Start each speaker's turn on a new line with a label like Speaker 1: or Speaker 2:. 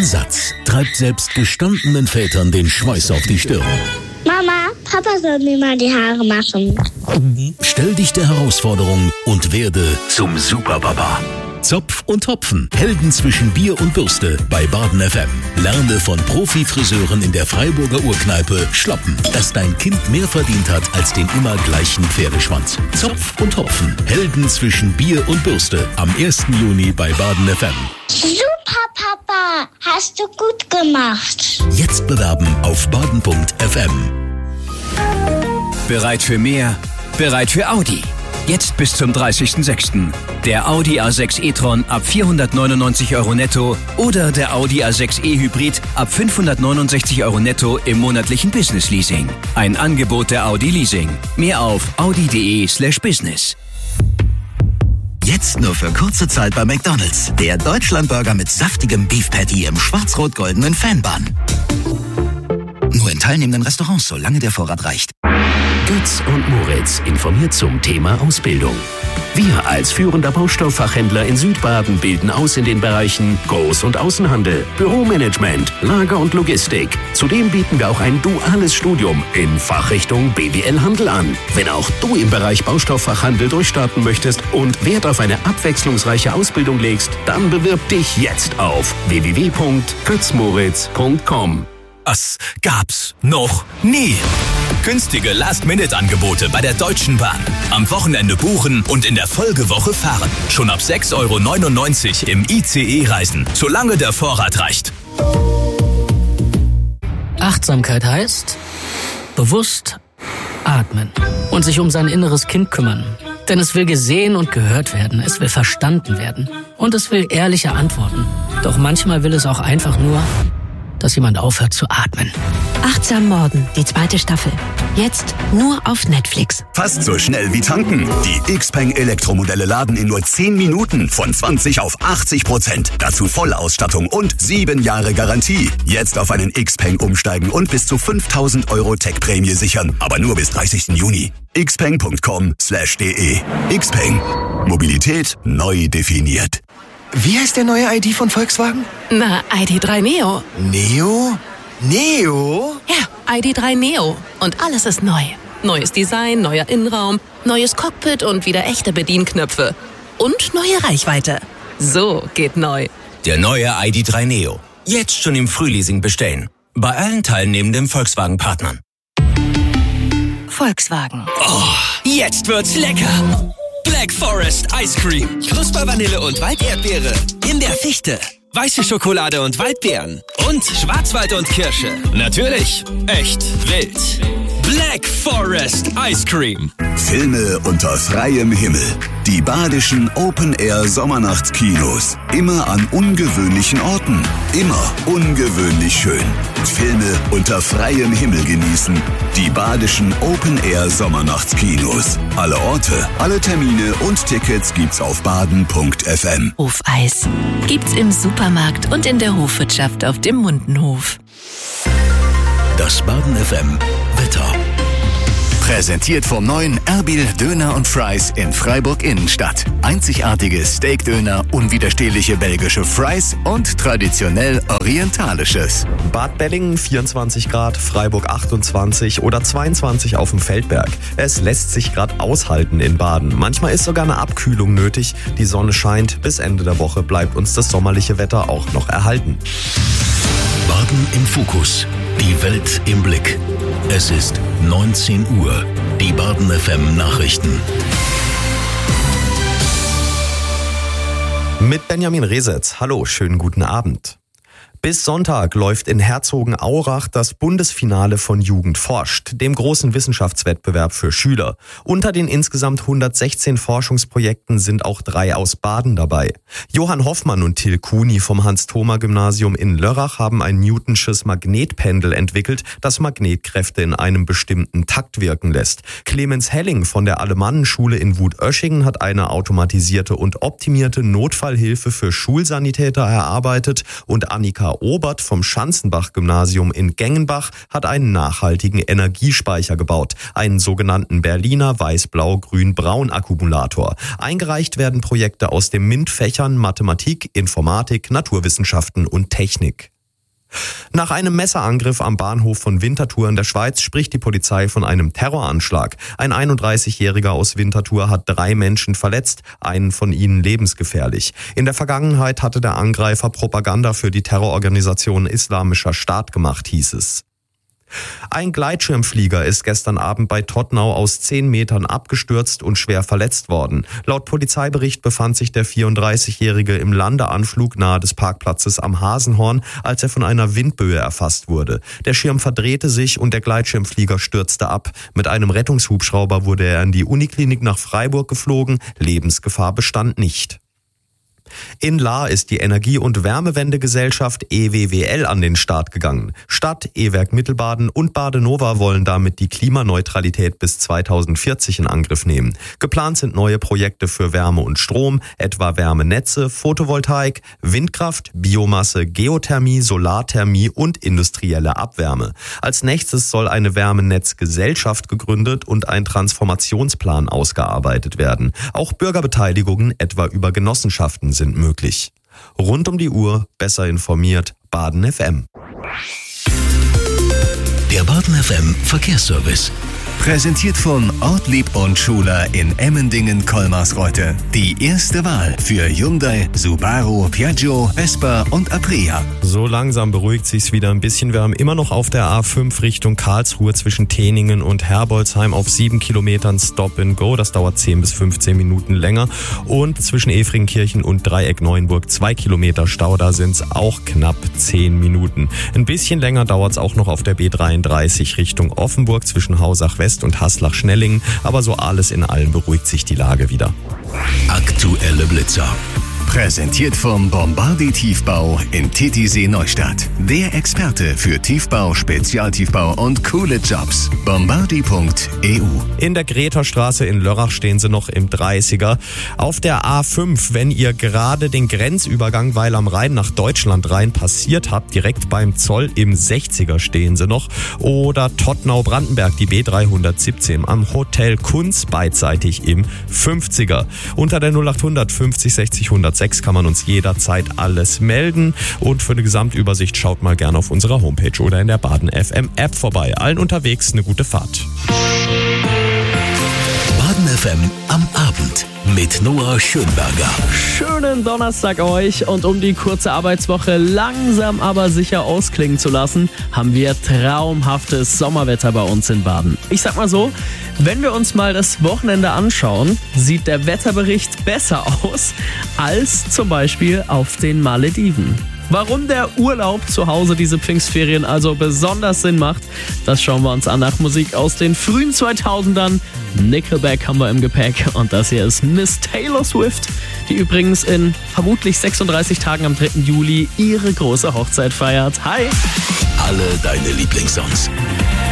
Speaker 1: Ein Satz treibt selbst gestandenen Vätern den Schweiß auf die Stirn.
Speaker 2: Mama, Papa soll mir mal die Haare machen.
Speaker 1: Stell dich der Herausforderung und werde zum Superpapa. Zopf und Hopfen. Helden zwischen Bier und Bürste bei Baden FM. Lerne von Profi-Friseuren in der Freiburger Urkneipe Schlappen, dass dein Kind mehr verdient hat als den immer gleichen Pferdeschwanz. Zopf und Hopfen. Helden zwischen Bier und Bürste. Am 1. Juni bei Baden FM.
Speaker 2: Super, Papa. Hast du gut gemacht.
Speaker 1: Jetzt bewerben auf baden.fm.
Speaker 3: Bereit für mehr? Bereit für Audi. Jetzt bis zum 30.06. Der Audi A6 e-tron ab 499 € netto oder der Audi A6 e-Hybrid ab 569 € netto im monatlichen Business-Leasing. Ein Angebot der Audi Leasing. Mehr auf audi.de/business.
Speaker 4: Jetzt nur für kurze Zeit bei McDonald's. Der Deutschlandburger mit saftigem Beef Patty im schwarz-rot-goldenen Fanbun. Nur in teilnehmenden Restaurants, solange der Vorrat reicht.
Speaker 1: Götz und Moritz informiert zum Thema Ausbildung. Wir als führender Baustofffachhändler in Südbaden bilden aus in den Bereichen Groß- und Außenhandel, Büromanagement, Lager und Logistik. Zudem bieten wir auch ein duales Studium in Fachrichtung BWL-Handel an. Wenn auch du im Bereich Baustofffachhandel durchstarten möchtest und Wert auf eine abwechslungsreiche Ausbildung legst, dann bewirb dich jetzt auf www.götzmoritz.com.
Speaker 5: Das gab's noch nie. Günstige Last-Minute-Angebote bei der Deutschen Bahn. Am Wochenende buchen und in der Folgewoche fahren. Schon ab 6,99 € im ICE reisen, solange der Vorrat reicht.
Speaker 6: Achtsamkeit heißt bewusst atmen und sich um sein inneres Kind kümmern. Denn es will gesehen und gehört werden, es will verstanden werden und es will ehrliche Antworten. Doch manchmal will es auch einfach nur, dass jemand aufhört zu atmen.
Speaker 7: Achtsam Morden, die 2. Staffel. Jetzt nur auf Netflix.
Speaker 8: Fast so schnell wie tanken. Die Xpeng Elektromodelle laden in nur 10 Minuten von 20 auf 80%. Dazu Vollausstattung und 7 Jahre Garantie. Jetzt auf einen Xpeng umsteigen und bis zu 5.000 € Tech-Prämie sichern. Aber nur bis 30. Juni. xpeng.com/de. Xpeng. Mobilität neu definiert.
Speaker 9: Wie heißt der neue ID von Volkswagen?
Speaker 7: Na, ID.3 Neo.
Speaker 9: Neo? Neo?
Speaker 7: Ja, ID.3 Neo. Und alles ist neu. Neues Design, neuer Innenraum, neues Cockpit und wieder echte Bedienknöpfe. Und neue Reichweite. So geht neu.
Speaker 5: Der neue ID.3 Neo. Jetzt schon im Frühleasing bestellen. Bei allen teilnehmenden Volkswagen-Partnern.
Speaker 7: Volkswagen.
Speaker 5: Oh, jetzt wird's lecker. Black Forest Ice Cream. Knuspervanille und Walderdbeere. In der Fichte. Weiße Schokolade und Waldbeeren. Und Schwarzwald und Kirsche. Natürlich. Echt wild. Black Forest Ice Cream.
Speaker 8: Filme unter freiem Himmel. Die badischen Open-Air-Sommernachtskinos. Immer an ungewöhnlichen Orten. Immer ungewöhnlich schön. Filme unter freiem Himmel genießen. Die badischen Open-Air-Sommernachtskinos. Alle Orte, alle Termine und Tickets gibt's auf baden.fm.
Speaker 7: Hofeis. Gibt's im Supermarkt und in der Hofwirtschaft auf dem Mundenhof.
Speaker 1: Das Baden FM Wetter.
Speaker 4: Präsentiert vom neuen Erbil Döner und Fries in Freiburg Innenstadt. Einzigartige Steakdöner, unwiderstehliche belgische Fries und traditionell orientalisches.
Speaker 10: Bad Bellingen 24 Grad, Freiburg 28 oder 22 auf dem Feldberg. Es lässt sich gerade aushalten in Baden. Manchmal ist sogar eine Abkühlung nötig. Die Sonne scheint. Bis Ende der Woche bleibt uns das sommerliche Wetter auch noch erhalten.
Speaker 1: Baden im Fokus. Die Welt im Blick. Es ist 19 Uhr. Die Baden FM Nachrichten.
Speaker 10: Mit Benjamin Resetz. Hallo, schönen guten Abend. Bis Sonntag läuft in Herzogenaurach das Bundesfinale von Jugend forscht, dem großen Wissenschaftswettbewerb für Schüler. Unter den insgesamt 116 Forschungsprojekten sind auch 3 aus Baden dabei. Johann Hoffmann und Till Kuni vom Hans-Thoma-Gymnasium in Lörrach haben ein Newtonsches Magnetpendel entwickelt, das Magnetkräfte in einem bestimmten Takt wirken lässt. Clemens Helling von der Alemannenschule in Wut-Oeschingen hat eine automatisierte und optimierte Notfallhilfe für Schulsanitäter erarbeitet und Annika Obert vom Schanzenbach-Gymnasium in Gengenbach hat einen nachhaltigen Energiespeicher gebaut, einen sogenannten Berliner Weiß-Blau-Grün-Braun-Akkumulator. Eingereicht werden Projekte aus den MINT-Fächern Mathematik, Informatik, Naturwissenschaften und Technik. Nach einem Messerangriff am Bahnhof von Winterthur in der Schweiz spricht die Polizei von einem Terroranschlag. Ein 31-Jähriger aus Winterthur hat 3 Menschen verletzt, einen von ihnen lebensgefährlich. In der Vergangenheit hatte der Angreifer Propaganda für die Terrororganisation Islamischer Staat gemacht, hieß es. Ein Gleitschirmflieger ist gestern Abend bei Todtnau aus 10 Metern abgestürzt und schwer verletzt worden. Laut Polizeibericht befand sich der 34-Jährige im Landeanflug nahe des Parkplatzes am Hasenhorn, als er von einer Windböe erfasst wurde. Der Schirm verdrehte sich und der Gleitschirmflieger stürzte ab. Mit einem Rettungshubschrauber wurde er in die Uniklinik nach Freiburg geflogen. Lebensgefahr bestand nicht. In Lahr ist die Energie- und Wärmewendegesellschaft EWWL an den Start gegangen. Stadt, E-Werk Mittelbaden und Badenova wollen damit die Klimaneutralität bis 2040 in Angriff nehmen. Geplant sind neue Projekte für Wärme und Strom, etwa Wärmenetze, Photovoltaik, Windkraft, Biomasse, Geothermie, Solarthermie und industrielle Abwärme. Als nächstes soll eine Wärmenetzgesellschaft gegründet und ein Transformationsplan ausgearbeitet werden. Auch Bürgerbeteiligungen, etwa über Genossenschaften, sind möglich. Rund um die Uhr, besser informiert, Baden FM.
Speaker 3: Der Baden FM Verkehrsservice.
Speaker 11: Präsentiert von Ortlieb und Schuler in Emmendingen-Kolmarsreuth. Die erste Wahl für Hyundai, Subaru, Piaggio, Vespa und Aprea.
Speaker 10: So langsam beruhigt sich's wieder ein bisschen. Wir haben immer noch auf der A5 Richtung Karlsruhe zwischen Teningen und Herbolzheim auf 7 Kilometern Stop and Go. Das dauert 10 bis 15 Minuten länger. Und zwischen Efringkirchen und Dreieck Neuenburg 2 Kilometer Stau. Da sind's auch knapp 10 Minuten. Ein bisschen länger dauert's auch noch auf der B33 Richtung Offenburg zwischen Hausach West und Haslach-Schnellingen, aber so alles in allem beruhigt sich die Lage wieder.
Speaker 3: Aktuelle Blitzer.
Speaker 11: Präsentiert vom Bombardi Tiefbau in Titisee Neustadt. Der Experte für Tiefbau, Spezialtiefbau und coole Jobs. Bombardi.eu.
Speaker 10: In der Greta-Straße in Lörrach stehen sie noch im 30er. Auf der A5, wenn ihr gerade den Grenzübergang Weil am Rhein nach Deutschland rein passiert habt, direkt beim Zoll im 60er stehen sie noch. Oder Todtnau-Brandenberg, die B317 am Hotel Kunz beidseitig im 50er. Unter der 0800 50 60 106 kann man uns jederzeit alles melden. Und für eine Gesamtübersicht schaut mal gerne auf unserer Homepage oder in der Baden FM App vorbei. Allen unterwegs eine gute Fahrt.
Speaker 3: Baden FM am Abend mit Noah Schönberger.
Speaker 12: Schönen Donnerstag euch, und um die kurze Arbeitswoche langsam aber sicher ausklingen zu lassen, haben wir traumhaftes Sommerwetter bei uns in Baden. Ich sag mal so, wenn wir uns mal das Wochenende anschauen, sieht der Wetterbericht besser aus als zum Beispiel auf den Malediven. Warum der Urlaub zu Hause diese Pfingstferien also besonders Sinn macht, das schauen wir uns an nach Musik aus den frühen 2000ern. Nickelback haben wir im Gepäck und das hier ist Miss Taylor Swift, die übrigens in vermutlich 36 Tagen am 3. Juli ihre große Hochzeit feiert. Hi!
Speaker 3: Alle deine Lieblingssongs.